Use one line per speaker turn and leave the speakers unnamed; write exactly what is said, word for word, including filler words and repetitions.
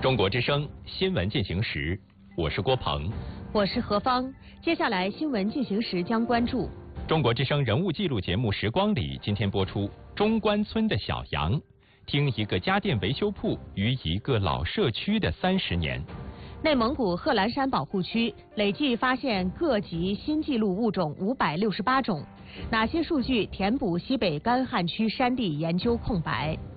中国之声新闻进行时，我是郭鹏，
我是何芳。接下来新闻进行时将关注
中国之声人物记录节目《时光里》，今天播出中关村的小杨，听一个家电维修铺与一个老社区的三十年。
内蒙古贺兰山保护区累计发现各级新纪录物种五百六十八种，哪些数据填补西北干旱区山地研究空白？